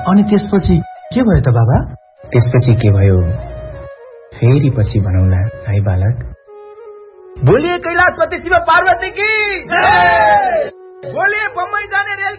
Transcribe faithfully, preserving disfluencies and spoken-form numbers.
अनि त्यसपछि के भयो त बाबा? त्यसपछि के भयो फेरि पछि भनौला है बालक। बोलिए कैलाशपति शिव पार्वती की, बोलिए बम्बई जाने रेल